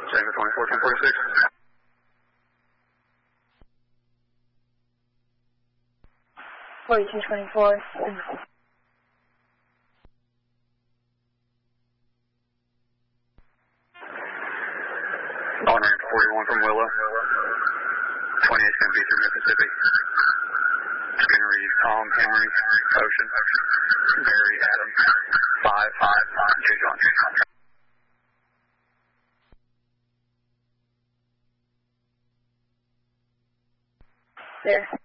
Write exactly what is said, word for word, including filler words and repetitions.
Tango twenty-four, ten forty-six. forty-two twenty-four. On ramp forty-one from Willow. twenty-eight going to be through Mississippi. Skinner Reed, Tom, Henry, Ocean, Barry, Adam, five, five, five, J. John. There.